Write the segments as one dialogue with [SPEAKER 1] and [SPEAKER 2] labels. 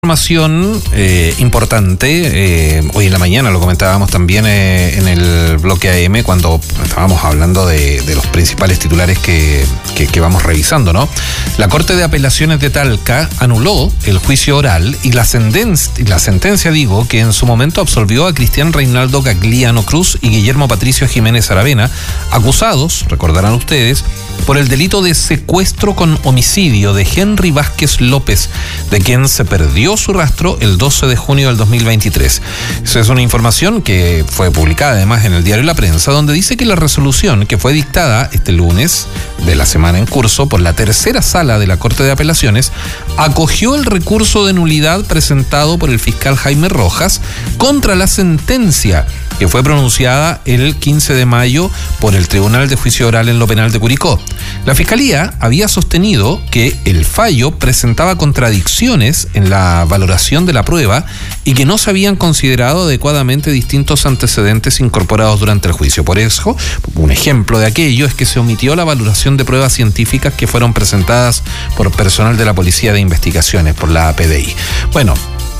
[SPEAKER 1] Información importante, hoy en la mañana lo comentábamos también en el bloque AM cuando estábamos hablando de los principales titulares que vamos revisando, ¿no? La Corte de Apelaciones de Talca anuló el juicio oral y la sentencia, que en su momento absolvió a Cristian Reinaldo Gagliano Cruz y Guillermo Patricio Jiménez Aravena, acusados, recordarán ustedes, por el delito de secuestro con homicidio de Henry Vázquez López, de quien se perdió su rastro el 12 de junio del 2023. Esa es una información que fue publicada además en el diario La Prensa, donde dice que la resolución que fue dictada este lunes de la semana en curso por la tercera sala de la Corte de Apelaciones acogió el recurso de nulidad presentado por el fiscal Jaime Rojas contra la sentencia que fue pronunciada el 15 de mayo por el Tribunal de Juicio Oral en lo Penal de Curicó. La Fiscalía había sostenido que el fallo presentaba contradicciones en la valoración de la prueba y que no se habían considerado adecuadamente distintos antecedentes incorporados durante el juicio. Por eso, un ejemplo de aquello es que se omitió la valoración de pruebas científicas que fueron presentadas por personal de la Policía de Investigaciones, por la PDI. Bueno,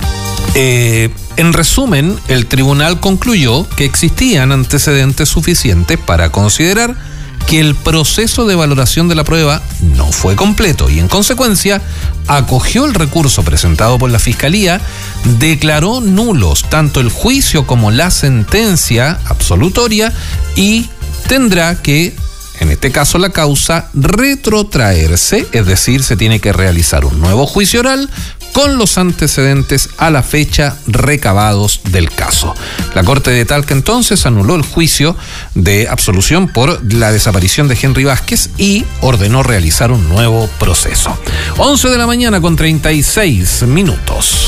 [SPEAKER 1] en resumen, el tribunal concluyó que existían antecedentes suficientes para considerar que el proceso de valoración de la prueba no fue completo y, en consecuencia, acogió el recurso presentado por la Fiscalía, declaró nulos tanto el juicio como la sentencia absolutoria y tendrá que, en este caso la causa, retrotraerse, es decir, se tiene que realizar un nuevo juicio oral con los antecedentes a la fecha recabados del caso. La Corte de Talca entonces anuló el juicio de absolución por la desaparición de Henry Vázquez y ordenó realizar un nuevo proceso. 11 de la mañana con 36 minutos.